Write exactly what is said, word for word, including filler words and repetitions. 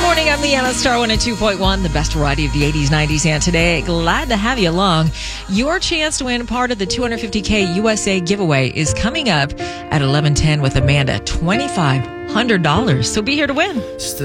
morning. I'm Leanna, Star one oh two point one, the best variety of the eighties, nineties, and today. Glad to have you along. Your chance to win part of the two hundred fifty K U S A giveaway is coming up at eleven ten with Amanda. twenty-five hundred dollars. So be here to win. Still